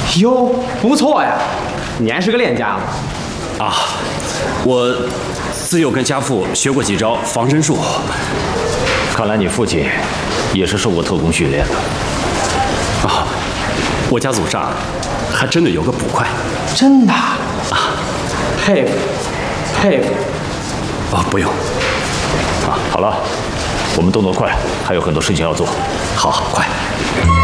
哟，不错呀，你还是个练家子。 啊，我自幼跟家父学过几招防身术。 看来你父亲也是受过特工训练的。 啊，我家祖上还真的有个捕快。 真的啊，佩服佩服。 哦，不用。 啊，好了，我们动作快，还有很多事情要做。 好，快。